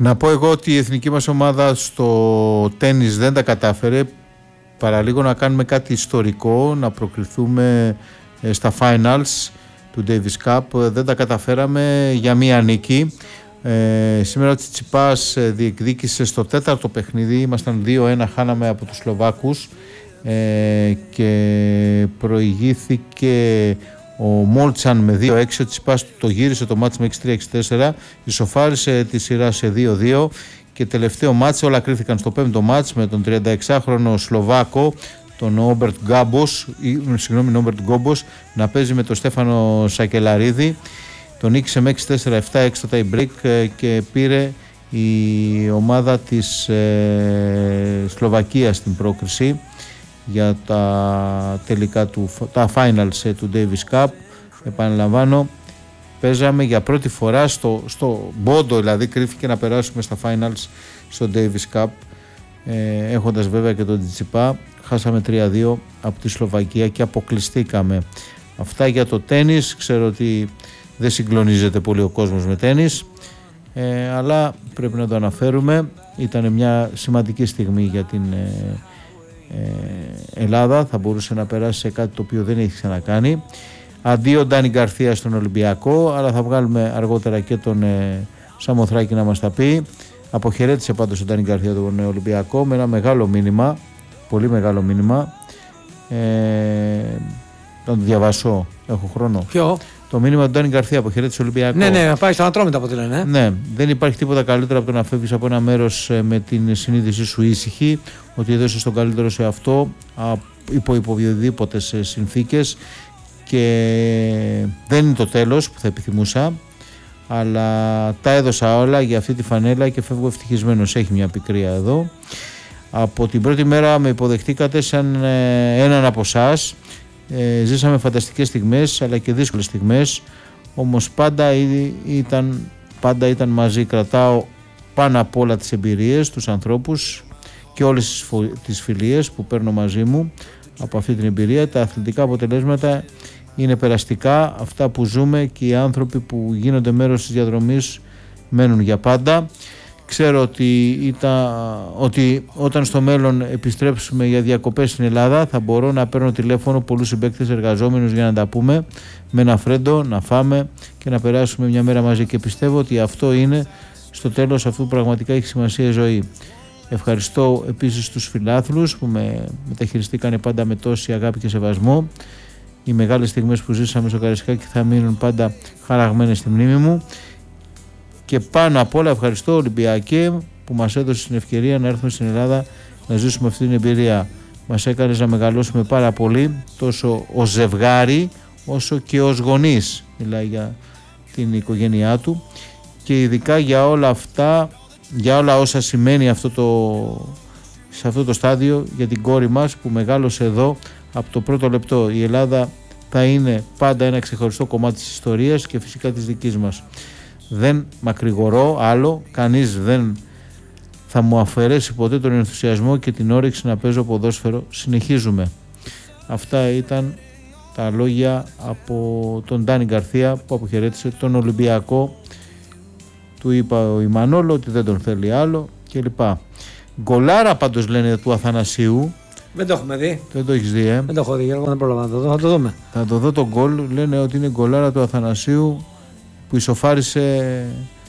Να πω εγώ ότι η εθνική μας ομάδα στο τένις δεν τα κατάφερε. Παραλίγο να κάνουμε κάτι ιστορικό, να προκριθούμε στα finals του Davis Cup. Δεν τα καταφέραμε για μία νίκη. Σήμερα ο Τσιτσιπάς διεκδίκησε στο τέταρτο παιχνίδι. Ήμασταν 2-1, χάναμε από τους Σλοβάκους και προηγήθηκε ο Μόλτσαν με 2-6. Ο Τσιτσιπάς το γύρισε το μάτς με 6-3-6-4, ισοφάρισε τη σειρά σε 2-2 και τελευταίο μάτς, όλα κρίθηκαν στο πέμπτο μάτς με τον 36χρονο Σλοβάκο, τον Όμπερτ Γκόμπος, να παίζει με τον Στέφανο Σακελαρίδη. Τον νίκησε με 6-4-7-6 στο tie break και πήρε η ομάδα της Σλοβακίας την πρόκριση για τα τελικά τα finals του Davis Cup. Επαναλαμβάνω, παίζαμε για πρώτη φορά στο Μπόντο, δηλαδή κρίθηκε να περάσουμε στα finals στο Davis Cup, έχοντας βέβαια και τον Τσιτσιπά. Χάσαμε 3-2 από τη Σλοβακία και αποκλειστήκαμε. Αυτά για το τένις. Ξέρω ότι δεν συγκλονίζεται πολύ ο κόσμος με τένις, αλλά πρέπει να το αναφέρουμε. Ήταν μια σημαντική στιγμή για την Ελλάδα. Θα μπορούσε να περάσει σε κάτι το οποίο δεν έχει ξανακάνει. Αντίο Ντάνι Γκαρθία στον Ολυμπιακό, αλλά θα βγάλουμε αργότερα και τον Σαμοθράκη να μας τα πει. Αποχαιρέτησε πάντως ο Ντάνι Γκαρθία τον Ολυμπιακό με ένα μεγάλο μήνυμα, πολύ μεγάλο μήνυμα. Να το διαβάσω, έχω χρόνο. Ποιο? Το μήνυμα του Ντάνι Γκαρθία, αποχαιρέτησε Ολυμπιακό. Ναι, να πάει στα Ατρόμητα από ό,τι λένε. Ναι, δεν υπάρχει τίποτα καλύτερο από το να φεύγεις από ένα μέρος με την συνείδησή σου ήσυχη, ότι έδωσες τον καλύτερο σε αυτό υπό οποιοδήποτε συνθήκες, και δεν είναι το τέλος που θα επιθυμούσα, αλλά τα έδωσα όλα για αυτή τη φανέλα και φεύγω ευτυχισμένος. Έχει μια πικρία εδώ. Από την πρώτη μέρα με υποδεχτήκατε σαν έναν από εσάς. Ζήσαμε φανταστικές στιγμές αλλά και δύσκολες στιγμές, όμως πάντα ήταν μαζί. Κρατάω πάνω απ' όλα τις εμπειρίες, τους ανθρώπους και όλες τις φιλίες που παίρνω μαζί μου από αυτή την εμπειρία. Τα αθλητικά αποτελέσματα είναι περαστικά, αυτά που ζούμε και οι άνθρωποι που γίνονται μέρος της διαδρομής μένουν για πάντα. Ξέρω ότι όταν στο μέλλον επιστρέψουμε για διακοπές στην Ελλάδα θα μπορώ να παίρνω τηλέφωνο πολλούς συμπαίκτες εργαζόμενους για να τα πούμε με ένα φρέντο, να φάμε και να περάσουμε μια μέρα μαζί, και πιστεύω ότι αυτό είναι στο τέλος αυτού που πραγματικά έχει σημασία η ζωή. Ευχαριστώ επίσης τους φιλάθλους που με μεταχειριστήκανε πάντα με τόση αγάπη και σεβασμό. Οι μεγάλες στιγμές που ζήσαμε στο Καραϊσκάκι θα μείνουν πάντα χαραγμένες στη μνήμη μου. Και πάνω απ' όλα ευχαριστώ Ολυμπιακέ που μας έδωσε την ευκαιρία να έρθουμε στην Ελλάδα να ζήσουμε αυτή την εμπειρία. Μας έκανες να μεγαλώσουμε πάρα πολύ, τόσο ως ζευγάρι όσο και ως γονείς. Μιλάει για την οικογένειά του και ειδικά για όλα αυτά, για όλα όσα σημαίνει σε αυτό το στάδιο για την κόρη μας που μεγάλωσε εδώ από το πρώτο λεπτό. Η Ελλάδα θα είναι πάντα ένα ξεχωριστό κομμάτι της ιστορίας και φυσικά της δικής μας. Δεν μακρηγορώ άλλο, κανείς δεν θα μου αφαιρέσει ποτέ τον ενθουσιασμό και την όρεξη να παίζω ποδόσφαιρο. Συνεχίζουμε. Αυτά ήταν τα λόγια από τον Ντάνι Γκαρθία που αποχαιρέτησε τον Ολυμπιακό. Του είπα ο Ιμανόλο ότι δεν τον θέλει άλλο κλπ. Γκολάρα πάντως λένε του Αθανασίου. Δεν το έχουμε δει. Δεν το έχεις δει, Δεν το έχω δει, εγώ δεν πρόλαβα να το δω. Θα το δούμε. Θα το δω τον γκολ. Λένε ότι είναι γκολάρα του Αθανασίου που ισοφάρισε.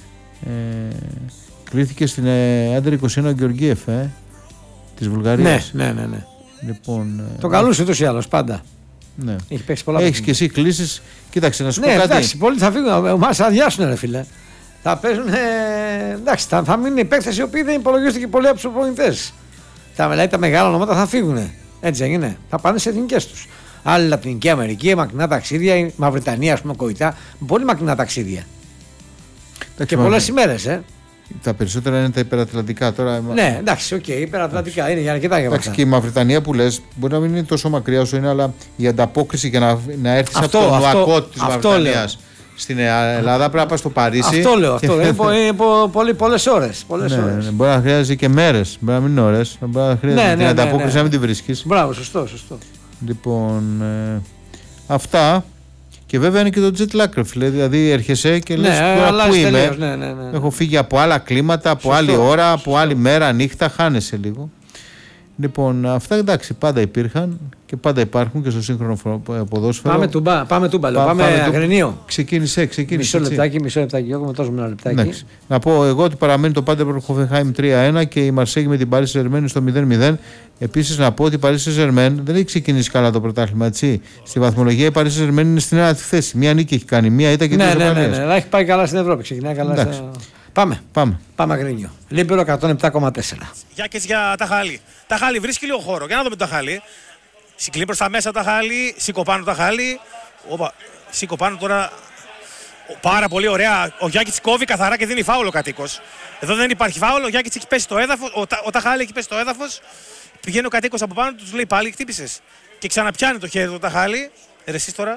Κρίθηκε στην Άντερ 21 Γεωργίεφ της Βουλγαρίας. Ναι. Λοιπόν, το καλούσε ούτως ή άλλως πάντα. Ναι. Έχει παίξει πολλά. Έχεις και εσύ κλήσεις. Κοίταξε να σου πω κάτι. Εντάξει, πολλοί θα φύγουν. Μας θα αδειάσουν, ρε φίλε. Θα παίζουν. Εντάξει, θα μείνουν οι παίκτες οι οποίοι δεν υπολογίστηκαν πολλοί από τους προπονητές. Δηλαδή τα μεγάλα ονόματα θα φύγουν. Έτσι δεν είναι. Θα πάνε σε εθνικές τους. Άλλοι Λατινική Αμερική, μακρινά ταξίδια, η Μαυριτανία, ας πούμε, κοητά. Πολύ μακρινά ταξίδια. Και πολλές ημέρες, Τα περισσότερα είναι τα υπερατλαντικά τώρα. Ναι, εντάξει, υπερατλαντικά είναι για αρκετά για αυτά. Και η Μαυριτανία που λες μπορεί να μην είναι τόσο μακριά όσο είναι, αλλά η ανταπόκριση για να έρθεις από το Νουακότ της Μαυριτανίας στην Ελλάδα πρέπει να πας στο Παρίσι. Αυτό λέω. Είναι πολλές ώρες. Ναι, μπορεί να χρειάζεται και μέρες. Μπορεί να μην είναι ώρες. Μπορεί να χρειάζεται την ανταπόκριση να μην τη βρίσκεις. Μπράβο, σωστό. Λοιπόν, αυτά. Και βέβαια είναι και το jet lag, φίλε. Δηλαδή έρχεσαι και λες τώρα πού είμαι. Ναι. Έχω φύγει από άλλα κλίματα, από άλλη ώρα, από άλλη μέρα, νύχτα, χάνεσαι λίγο. Λοιπόν, αυτά εντάξει πάντα υπήρχαν και πάντα υπάρχουν και στο σύγχρονο ποδόσφαιρο. Πάμε τούμπα, πάμε Αγρινίο. Ξεκίνησε. Μισό λεπτάκι, εγώ με τόσο ένα λεπτάκι. Εντάξει. Να πω εγώ ότι παραμένει το Πάντερμπορκ Χόφενχάιμ 3-1 και η Μαρσέγγι με την Παρί Σεν-Ζερμέν στο 0-0. Επίσης να πω ότι η Παρί Σεν-Ζερμέν δεν έχει ξεκινήσει καλά το πρωτάθλημα. Στη βαθμολογία η Παρί Σεν-Ζερμέν είναι στην ένατη θέση. Μία νίκη έχει κάνει, μία ήταν και δύο ισοπαλίες. Ναι, έχει πάει καλά στην Ευρώπη. Ξεκινάει καλά. Πάμε Αγρίνιο. Λίμπερο 107,4. Γιάκης για Ταχάλη. Ταχάλη βρίσκει λίγο χώρο. Για να δούμε το Ταχάλη. Συγκλεί προς τα μέσα Ταχάλη. Σήκω πάνω Ταχάλη. Σήκω πάνω τώρα. Πάρα πολύ ωραία. Ο Γιάκης κόβει καθαρά και δίνει φάουλο ο κατοίκος. Εδώ δεν υπάρχει φάουλο. Ο Γιάκης έχει πέσει στο έδαφος. Ο Ταχάλη έχει πέσει στο έδαφος. Πηγαίνει ο κατοίκος από πάνω του, λέει πάλι χτύπησες. Και ξαναπιάνει το χέρι του Ταχάλη. Εσείς τώρα.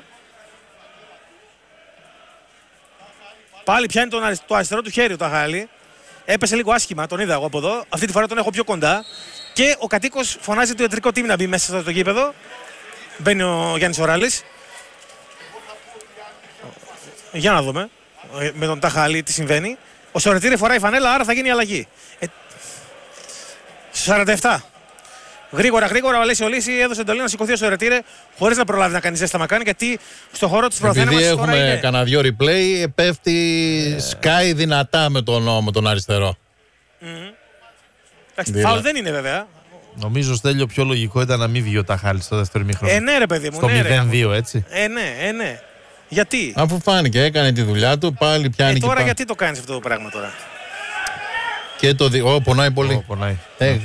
Πάλι πιάνει το αριστερό του χέρι ο Ταχάλη. Έπεσε λίγο άσχημα, τον είδα εγώ από εδώ. Αυτή τη φορά τον έχω πιο κοντά. Και ο κατοίκος φωνάζει το ιατρικό team να μπει μέσα στο γήπεδο. Μπαίνει ο Γιάννης Οράλης. Για να δούμε με τον Ταχάλη τι συμβαίνει. Ο Σορετήρε φοράει φανέλα, άρα θα γίνει αλλαγή. 47. Γρήγορα, ο Αλέσιο Λύση έδωσε εντολή να σηκωθεί ο Σορετήρε χωρίς να προλάβει να κάνει ζέστα να κάνει, γιατί στο χώρο της προθένεμας. Επειδή έχουμε κανένα δυο replay, πέφτει σκάει δυνατά με τον αριστερό. Εντάξει, φάουλ δεν είναι βέβαια. Νομίζω, Στέλιο, πιο λογικό ήταν να μην βγει ο Ταχάλη στο δεύτερο ημίχρονο. Ναι, ρε παιδί μου. Στο 0-2, έτσι. Ναι. Γιατί? Αφού φάνηκε, έκανε τη δουλειά του, πάλι πιάνει. Τώρα γιατί το κάνεις αυτό το πράγμα τώρα? Και το πονάει πολύ. Πονάει.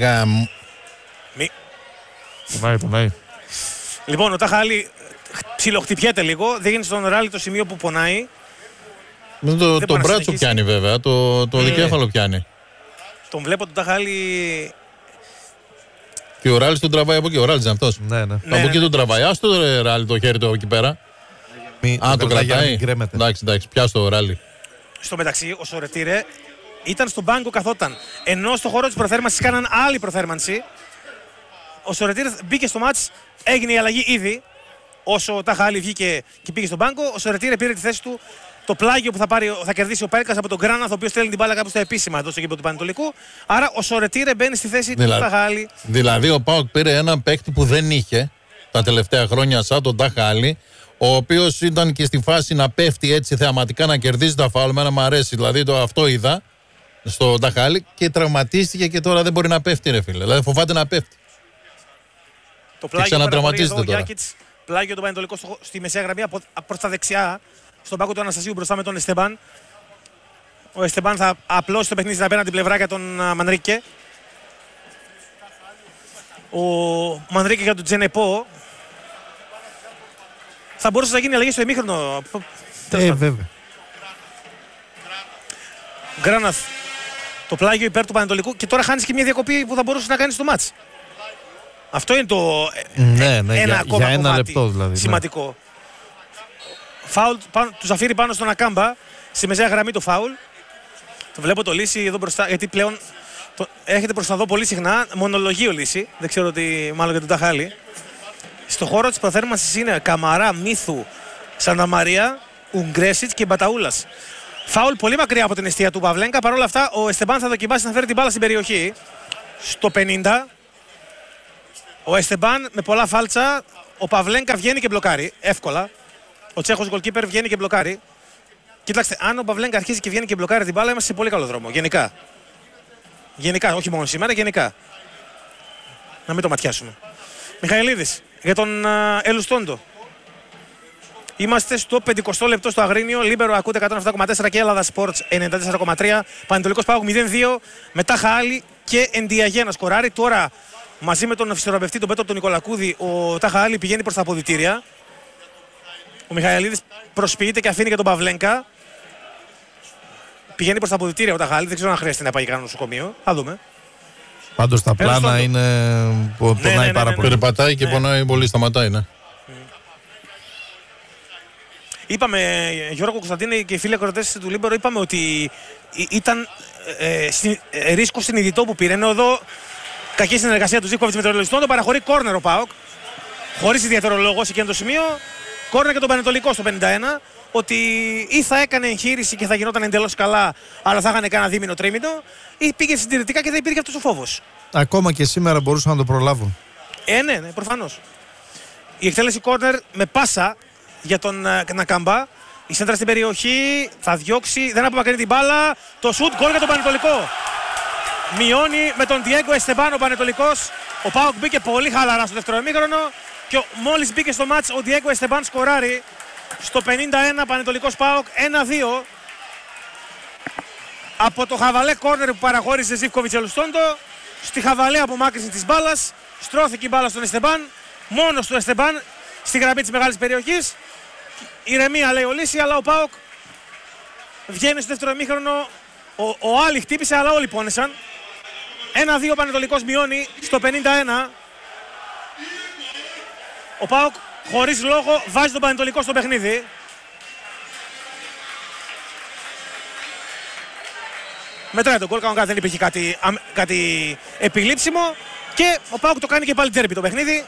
Πονάει. Λοιπόν, ο Ταχάλη ψιλοχτυπιέται λίγο, δίνει στον Ράλι το σημείο που πονάει. Το μπράτσο πιάνει βέβαια, το δικέφαλο πιάνει. Τον βλέπω τον Ταχάλη. Και ο Ράλης τον τραβάει από εκεί, ο Ράλης είναι αυτός. Ναι. Από εκεί τον τραβάει, άστο το Ράλι το χέρι του εκεί πέρα. Το κρατάει. Εντάξει, πιάσ' το Ράλι. Στο μεταξύ, ο Σορετήρε ήταν στον πάγκο καθόταν. Ενώ στο χώρο της προθέρμανσης κάναν άλλη προθέρμανση. Ο Σορετήρε μπήκε στο μάτς, έγινε η αλλαγή ήδη. Όσο ο Ταχάλη βγήκε και πήγε στον πάγκο, ο Σορετήρε πήρε τη θέση του. Το πλάγιο που θα κερδίσει ο Πέλκας από τον Γκράναθ, ο οποίος στέλνει την μπάλα κάπου στα επίσημα εδώ στο γήπεδο του Πανετολικού. Άρα ο Σορετήρε μπαίνει στη θέση του Ταχάλη. Δηλαδή ο ΠΑΟΚ πήρε έναν παίκτη που δεν είχε τα τελευταία χρόνια σαν τον Ταχάλη, ο οποίος ήταν και στη φάση να πέφτει έτσι θεαματικά, να κερδίζει τα φάουλ. Εμένα μου αρέσει, δηλαδή αυτό είδα στο Ταχάλη και τραυματίστηκε και τώρα δεν μπορεί να πέφτει, ρε φίλε. Δηλαδή φοβάται να πέφτει. Το πλάγιο ξανατραυματίζεται τώρα. Πλάγιο του Πανετολικού στη μεσαία γραμμή προς τα δεξιά, στον πάγκο του Αναστασίου μπροστά με τον Εστεμπάν. Ο Εστεμπάν θα απλώσει το παιχνίδι στην απέναντι πλευρά για τον Μανρίκε. Ο Μανρίκε για τον Τζενεπό. Θα μπορούσε να γίνει αλλαγή στο ημίχρονο. Βέβαια. Γκράναθ. Το πλάγιο υπέρ του Πανετολικού και τώρα χάνεις και μια διακοπή που θα μπορούσε να κάνει στο μάτς. Αυτό είναι το ένα ακόμα για ένα κομμάτι λεπτό δηλαδή. σημαντικό. Ναι. Φάουλ του Ζαφύρι πάνω στον Ακάμπα, στη μεσαία γραμμή το φάουλ. Το βλέπω το Λύση εδώ μπροστά, γιατί πλέον έρχεται προς τα δω πολύ συχνά. Μονολογεί ο Λύση, δεν ξέρω τι, μάλλον για τον Ταχάλη. Στο χώρο της προθέρμανσης είναι Καμαρά, Μίθου, Σανταμαρία, Ουγγρέσιτς και Μπαταούλας. Φάουλ πολύ μακριά από την εστία του Παυλένκα. Παρ' όλα αυτά ο Εστεμπάν θα δοκιμάσει να φέρει την μπάλα στην περιοχή. Στο 50. Ο Εστεμπάν με πολλά φάλτσα. Ο Παυλένκα βγαίνει και μπλοκάρει. Εύκολα. Ο Τσέχος γκολκίπερ βγαίνει και μπλοκάρει. Κοιτάξτε, αν ο Παυλένκα αρχίσει και βγαίνει και μπλοκάρει την μπάλα, είμαστε σε πολύ καλό δρόμο. Γενικά. Γενικά, όχι μόνο σήμερα, γενικά. Να μην το ματιάσουμε. Μιχαηλίδης για τον Ελουστόντο. Είμαστε στο 50 λεπτό στο Αγρίνιο. Λίμπερο ακούτε 107,4 και Ελλάδα Sports 94,3. Πανετολικός Πάοκ 0-2. Μετά Χαάλι και Εντιαγέ να σκοράρει. Τώρα μαζί με τον φυσιοθεραπευτή τον Πέτρο τον Νικολακούδη, ο Ταχαάλη πηγαίνει προς τα αποδυτήρια. Ο Μιχαηλίδης προσποιείται και αφήνει και τον Παυλένκα. Πηγαίνει προς τα αποδυτήρια ο Ταχαάλη. Δεν ξέρω αν χρειάζεται να πάει κανένα νοσοκομείο. Θα δούμε. Πάντως τα πλάνα είναι. Πονάει πάρα πολύ. Περπατάει και πονάει πολύ, σταματάει, ναι. Είπαμε, Γιώργο Κωνσταντίνη και οι φίλοι ακροατές του Λίμπερο, είπαμε ότι ήταν ρίσκο συνειδητό που πήρε. Ενώ εδώ κακή συνεργασία του Ζήκοβιτς με τον Ελουστόντο, παραχωρεί κόρνερ ο ΠΑΟΚ. Χωρίς ιδιαίτερο λόγο σε εκείνο το σημείο. Κόρνερ για τον Πανετολικό στο 51. Ότι ή θα έκανε εγχείρηση και θα γινόταν εντελώς καλά, αλλά θα είχαν κάνα δίμηνο τρίμηνο, ή πήγε συντηρητικά και δεν υπήρχε αυτός ο φόβος. Ακόμα και σήμερα μπορούσαν να το προλάβουν. Ναι, προφανώς. Η εκτέλεση κόρνερ με πάσα για τον Νακάμπα. Η σέντρα στην περιοχή, θα διώξει, δεν απομακρύνει την μπάλα. Το σουτ, γκολ για τον Πανετολικό. Μειώνει με τον Διέγκο Εστεμπάν ο Πανετολικός. Ο ΠΑΟΚ μπήκε πολύ χαλαρά στο δεύτερο ημίχρονο και μόλις μπήκε στο μάτς ο Διέγκο Εστεμπάν σκοράρει στο 51. Πανετολικός ΠΑΟΚ 1-2. Από το χαβαλέ κόρνερ που παραχώρησε Ζίβκοβιτς Ελουστόντο στη χαβαλέ απομάκρυνση της μπάλας. Στρώθηκε η μπάλα στον Εστεμπάν. Μόνος του Εστεμπάν στη γραμμή της μεγάλης περιοχής. Ηρεμία λέει ο Λύση, αλλά ο ΠΑΟΚ βγαίνει στο δεύτερο ημίχρονο. Ο Άλλη χτύπησε, αλλά όλοι πόνεσαν. 1-2 Πανετολικός μειώνει στο 51. Ο ΠΑΟΚ χωρίς λόγο βάζει τον Πανετολικό στο παιχνίδι. Μετράει τον γκολ, κανονικά δεν υπήρχε κάτι επιλήψιμο. Και ο ΠΑΟΚ το κάνει και πάλι ντέρμπι το παιχνίδι.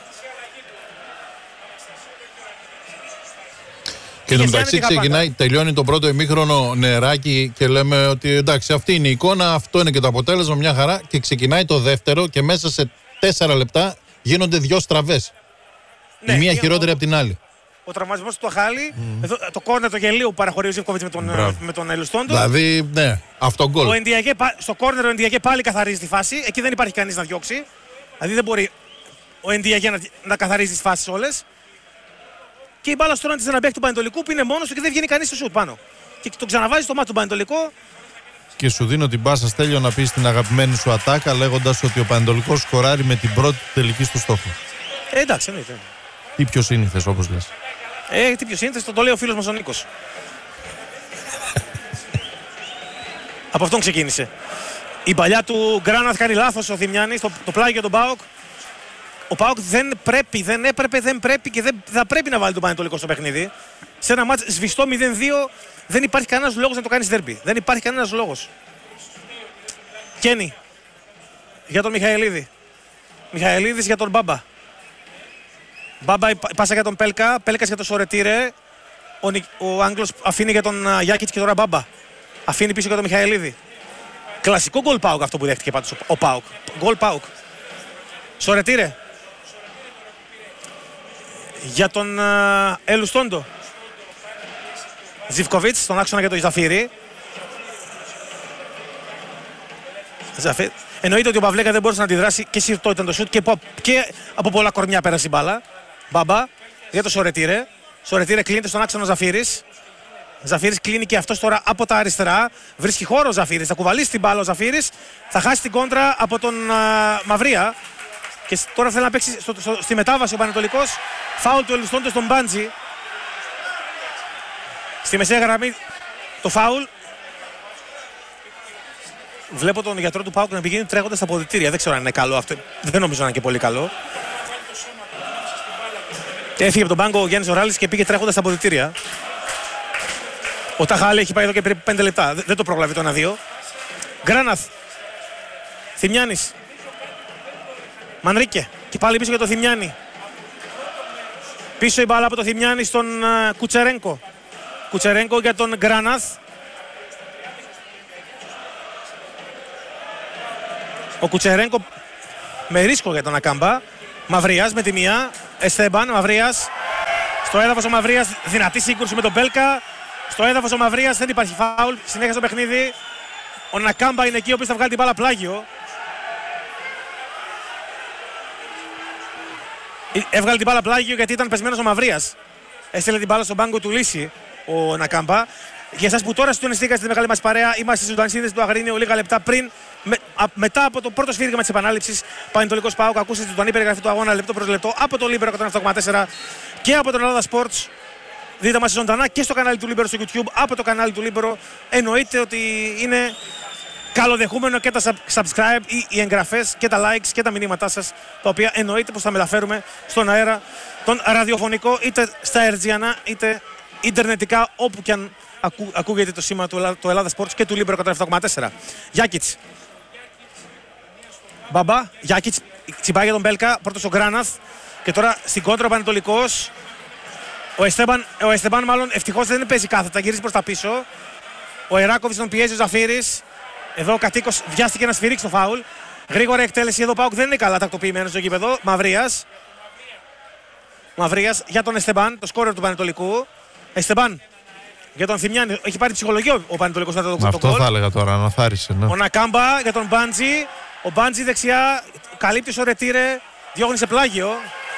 Και το μεταξύ τελειώνει το πρώτο ημίχρονο νεράκι και λέμε ότι εντάξει, αυτή είναι η εικόνα, αυτό είναι και το αποτέλεσμα, μια χαρά. Και ξεκινάει το δεύτερο και μέσα σε 4 λεπτά γίνονται 2 στραβές. Ναι, η μία χειρότερη από την άλλη. Ο τραυματισμός του Αχάλη, το κόρνερ το γελίο που παραχωρεί ο Ζίβκοβιτς με τον Ελουστόντο. Δηλαδή, ναι, αυτό γκολ. Στο κόρνερ ο Ενδιαγέ πάλι καθαρίζει τη φάση, εκεί δεν υπάρχει κανείς να διώξει. Δηλαδή δεν μπορεί ο Ενδιαγέ να καθαρίζει τις φάσεις όλες. Και η μπάλα στρώνεται σε έναν παίκτη του Πανετολικού που είναι μόνος του και δεν βγαίνει κανείς στο σουτ πάνω. Και τον ξαναβάζει στο μάτι του Πανετολικό. Και σου δίνω την πάσα, Στέλιο, να πεις την αγαπημένη σου ατάκα, λέγοντας ότι ο Πανετολικός σκοράρει με την πρώτη τελική στο στόχο. Εντάξει, εννοείται. Τι πιο σύνηθες, όπως λες. Τι πιο σύνηθες, το λέει ο φίλος μας ο Νίκος. Από αυτόν ξεκίνησε. Η παλιά του Γκράναθ κάνει λάθος ο Θημιάνης, το πλάγιο για τον ΠΑΟΚ. Ο ΠΑΟΚ δεν πρέπει και δεν θα πρέπει να βάλει τον Πανετολικό στο παιχνίδι. Σε ένα μάτς σβηστό 0-2 δεν υπάρχει κανένας λόγος να το κάνεις ντέρμπι. Δεν υπάρχει κανένας λόγος. Κένι για τον Μιχαηλίδη. Μιχαηλίδης για τον Μπάμπα. Μπάμπα πάσα για τον Πέλκα. Πέλκας για τον Σορετήρε. Ο Άγγλος αφήνει για τον Γιάκητς και τώρα Μπάμπα. Αφήνει πίσω για τον Μιχαηλίδη. Κλασικό γκολ ΠΑΟΚ αυτό που δέχτηκε πάντως ο ΠΑΟΚ. Γκολ ΠΑΟΚ. Σορετήρε. Για τον Ελουστόντο. Ζιβκοβιτς στον άξονα για τον Ζαφύρι. Εννοείται ότι ο Παυλέκα δεν μπορούσε να αντιδράσει και συρτό ήταν το σουτ και από πολλά κορμιά πέρασε η μπάλα. Μπάμπα για τον Σορετήρε. Σορετήρε κλείνεται στον άξονα Ζαφύρης. Ζαφύρης κλείνει και αυτός τώρα από τα αριστερά. Βρίσκει χώρο ο Ζαφύρης. Θα κουβαλήσει την μπάλα ο Ζαφύρης. Θα χάσει την κόντρα από τον Μαυρία. Και τώρα θέλει να παίξει στη μετάβαση ο Πανετολικός. Φάουλ του Ελουστόντο στον Μπάντζη. Στη μεσαία γραμμή το φάουλ. Βλέπω τον γιατρό του ΠΑΟΚ να πηγαίνει τρέχοντας στα αποδυτήρια. Δεν ξέρω αν είναι καλό αυτό. Δεν νομίζω να είναι και πολύ καλό. Και έφυγε από τον πάγκο ο Γιάννης Οράλης και πήγε τρέχοντας στα αποδυτήρια. Ο Ταχάλη έχει πάει εδώ και περίπου 5 λεπτά. Δεν το προλαβεί το 1-2. Γκράναθ. Θημιάνης. Μανρίκε. Και πάλι πίσω για το Θημιάνη. Πίσω η μπάλα από το Θημιάνη στον Κουτσερένκο. Κουτσερένκο για τον Γκράναθ. Ο Κουτσερένκο με ρίσκο για τον Ακάμπα. Μαυρίας με τη μία. Εστέμπαν, Μαυρίας. Στο έδαφος ο Μαυρίας, δυνατή σύγκρουση με τον Μπέλκα. Στο έδαφος ο Μαυρίας, δεν υπάρχει φάουλ. Συνέχεια στο παιχνίδι. Ο Νακάμπα είναι εκεί, ο οποίος θα βγάλει την μπάλα πλάγιο. Έβγαλε την μπάλα πλάγιο γιατί ήταν πεσμένος ο Μαυρίας. Έστειλε την μπάλα στον πάγκο του Λύση ο Νακάμπα. Για εσάς που τώρα συντονιστήκατε στη μεγάλη μας παρέα, είμαστε στη ζωντανή σύνδεση του Αγρίνιου λίγα λεπτά πριν, μετά από το πρώτο σφύριγμα της επανάληψης. Πανετολικός ΠΑΟΚ, ακούσατε τη ζωντανή περιγραφή του αγώνα λεπτό προς λεπτό από το Libero 107,4 και από τον Ελλάδα Sports. Δείτε μας ζωντανά και στο κανάλι του Libero στο YouTube, από το κανάλι του Libero. Εννοείται ότι είναι καλοδεχούμενο και τα subscribe ή οι εγγραφές και τα likes και τα μηνύματά σας, τα οποία εννοείται πως θα μεταφέρουμε στον αέρα τον ραδιοφωνικό, είτε στα Ερτζιανά είτε ιντερνετικά, όπου και αν ακούγεται το σήμα του Ελλάδα Sports και του Libero 107,4. Γιάκητς. Μπαμπά, Γιάκητς, τσιμπάει για τον Μπέλκα, πρώτος ο Γκράναθ και τώρα στην κόντρα ο Πανετολικός. Ο Εστεμπάν μάλλον ευτυχώς δεν παίζει κάθετα, γυρίζει προς τα πίσω. Ο Εράκοβιτς τον πιέζει, ο Ζαφύρης. Εδώ ο Κατοίκος βιάστηκε να σφυρίξει το φάουλ. Γρήγορα εκτέλεση εδώ, ο ΠΑΟΚ δεν είναι καλά τακτοποιημένος στο γήπεδο. Μαυρίας για τον Εστεμπάν, το σκόρερ του Πανετολικού. Εστεμπάν για τον Θημιάνη, έχει πάρει ψυχολογία ο Πανετολικός μετά το γκολ. Αυτό θα έλεγα τώρα, αναθάρισε. Ναι. Ο Νακάμπα για τον Μπάντζι. Ο Μπάντζι δεξιά, καλύπτει ο Ρετήρε, διώχνει σε πλάγιο.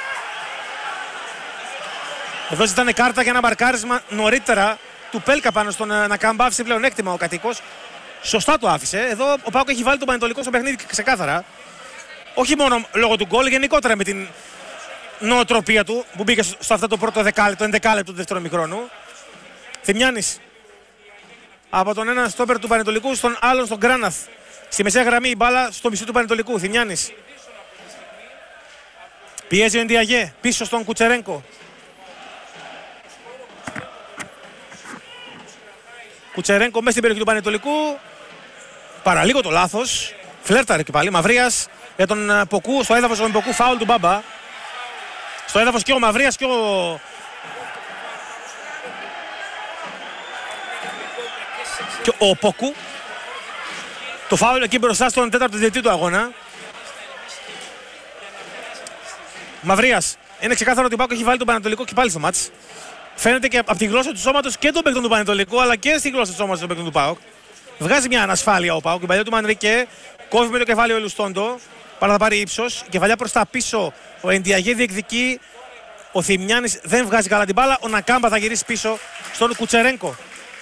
Εδώ ζητάνε κάρτα για ένα μαρκάρισμα νωρίτερα του Πέλκα πάνω στον Νακάμπα. Άφησε πλέον έκτημα ο Κατοίκος. Σωστά το άφησε. Εδώ ο ΠΑΟΚ έχει βάλει τον Πανετολικό στο παιχνίδι ξεκάθαρα. Όχι μόνο λόγω του γκολ, γενικότερα με την νοοτροπία του που μπήκε στο αυτό το πρώτο δεκάλεπτο, 11 λεπτό του δεύτερου ημιχρόνου. Θημιάνης από τον ένα στόπερ του Πανετολικού στον άλλον, στον Γκράναθ. Στη μεσαία γραμμή η μπάλα στο μισό του Πανετολικού. Θημιάνης. Πιέζει ο Εντιαγέ πίσω στον Κουτσερένκο. Κουτσερένκο μέσα στην περιοχή του Πανετολικού. Παραλίγο το λάθος. Φλέρταρε και πάλι. Μαυρίας για τον Ποκού. Στο έδαφος τον Ποκού, φάουλ του Μπάμπα. Στο έδαφος και ο Μαυρίας και ο Ποκού. Το φάουλ εκεί μπροστά στον τέταρτο διαιτητή του αγώνα. Μαυρίας. Είναι ξεκάθαρο ότι ο ΠΑΟΚ έχει βάλει τον Πανετολικό και πάλι στο μάτς. Φαίνεται και από τη γλώσσα του σώματος και των παίκτων του Πανετολικού, αλλά και στη γλώσσα του σώματος των παίκτων του ΠΑΟΚ. Βγάζει μια ανασφάλεια ο ΠΑΟΚ. Η παλιά του Μανρικέ κόβει με το κεφάλι ο Ελουστόντο. Παρά θα πάρει ύψος. Η κεφαλιά προς τα πίσω. Ο Εντιαγέ διεκδικεί. Ο Θημιάνης δεν βγάζει καλά την μπάλα. Ο Νακάμπα θα γυρίσει πίσω στον Κουτσερένκο.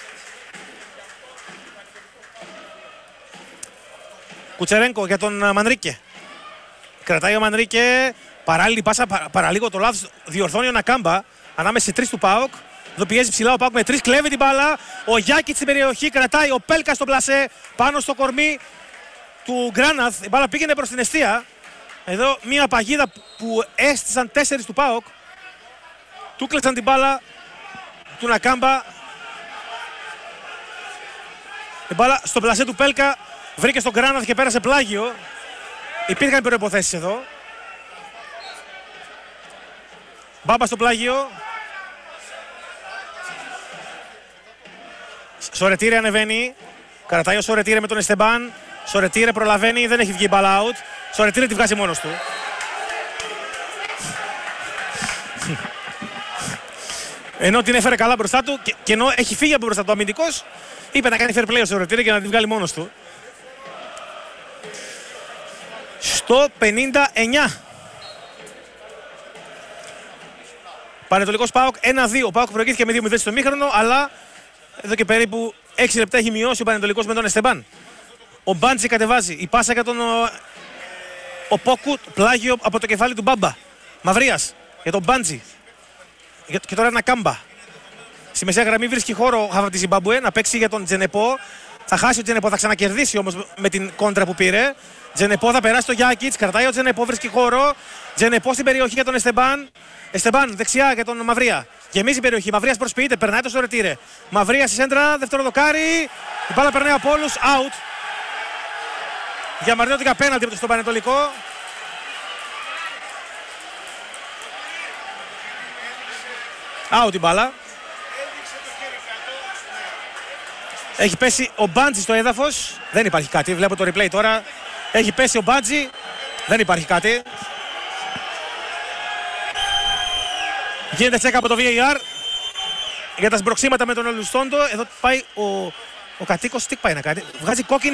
Κουτσερένκο για τον Μανρίκε. Κρατάει ο Μανρίκε. Παράλληλη πάσα, παραλίγο το λάθος. Διορθώνει ο Νακάμπα ανάμεσα σε τρεις του ΠΑΟΚ. Εδώ πιέζει ψηλά ο ΠΑΟΚ με τρεις. Κλέβει την μπάλα. Ο Γιάκιτς στην περιοχή. Κρατάει ο Πέλκα στο πλασέ. Πάνω στο κορμί του Γκράναθ. Η μπάλα πήγαινε προς την εστία. Εδώ μια παγίδα που έστησαν 4 του ΠΑΟΚ. Του κλέψαν την μπάλα του Νακάμπα. Η μπάλα στο πλασέ του Πέλκα. Βρήκε στον Γκράναθ και πέρασε πλάγιο. Υπήρχαν προϋποθέσεις εδώ. Μπάμπα στο πλάγιο. Σορετήρε ανεβαίνει. Κρατάει ο Σορετήρε με τον Εστεμπάν. Σορετήρε προλαβαίνει, δεν έχει βγει μπάλα out. Σορετήρε τη βγάζει μόνος του. Ενώ την έφερε καλά μπροστά του και ενώ έχει φύγει από μπροστά του αμυντικός, είπε να κάνει fair play ο Σορετήρε και να τη βγάλει μόνος του. Στο 59. Πανετολικός ΠΑΟΚ 1-2. Ο ΠΑΟΚ προηγήθηκε με 2-0 στο μήχρονο, αλλά εδώ και περίπου 6 λεπτά έχει μειώσει ο Πανετολικός με τον Εστεμπάν. Ο Μπάντζι κατεβάζει. Η πάσα για τον ο Πόκου, πλάγιο από το κεφάλι του Μπάμπα. Μαυρίας για τον Μπάντζι. Και τώρα ένα Κάμπα. Στη μεσαία γραμμή βρίσκει χώρο ο Χαβα Ζιμπάμπουε να παίξει για τον Τζενεπό. Θα χάσει ο Τζενεπό, θα ξανακερδίσει όμως με την κόντρα που πήρε. Τζενεπό θα περάσει το Γιάκιτς, κρατάει ο Τζενεπό, βρίσκει χώρο. Τζενεπό στην περιοχή για τον Εστεμπάν. Εστεμπάν δεξιά για τον Μαυρία. Γεμίζει η περιοχή. Μαυρίας προσποιείται, περνάει το Σορετήρε. Μαυρία στη σέντρα, δεύτερο δοκάρι. Η μπάλα περνάει από όλους, out. Διαμαρτυρώθηκα πέναλτι στο Πανετολικό. Out η μπάλα. Έχει πέσει ο Μπάντζι στο έδαφος. Δεν υπάρχει κάτι. Βλέπω το replay τώρα. Έχει πέσει ο Μπάντζι. Δεν υπάρχει κάτι. Γίνεται τσέκα από το VAR για τα σμπροξίματα με τον Ελουστόντο. Εδώ πάει ο Κατοίκος. Τι πάει να κάνει. Βγάζει κόκκινη